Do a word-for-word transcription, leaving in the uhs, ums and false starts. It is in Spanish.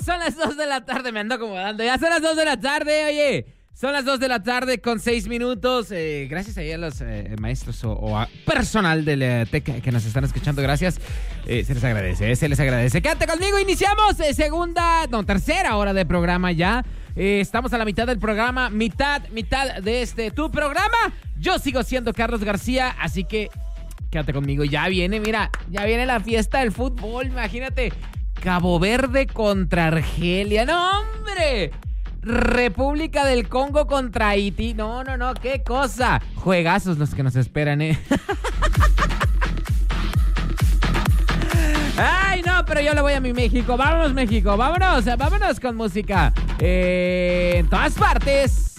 son las dos de la tarde, me ando acomodando. Ya son las dos de la tarde, oye. Son las dos de la tarde con seis minutos. Eh, gracias ahí a los eh, maestros o, o a personal del eh, T E C que nos están escuchando. Gracias. Eh, se les agradece, se les agradece. Quédate conmigo, iniciamos eh, segunda, no, tercera hora de programa ya. Eh, estamos a la mitad del programa, mitad, mitad de este tu programa. Yo sigo siendo Carlos García, así que quédate conmigo. Ya viene, mira, ya viene la fiesta del fútbol, imagínate. Cabo Verde contra Argelia. ¡No, hombre! República del Congo contra Haití. No, no, no, qué cosa. Juegazos los que nos esperan, ¿eh? Ay, no, pero yo le voy a mi México. Vámonos, México, vámonos, vámonos con música. Eh, en todas partes.